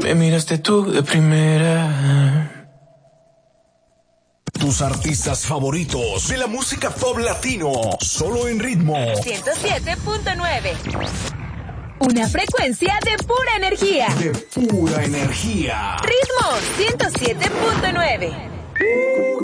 Me miraste tú de primera. Tus artistas favoritos de la música pop latino, solo en Ritmo 107.9. Una frecuencia de pura energía. De pura energía. Ritmo 107.9.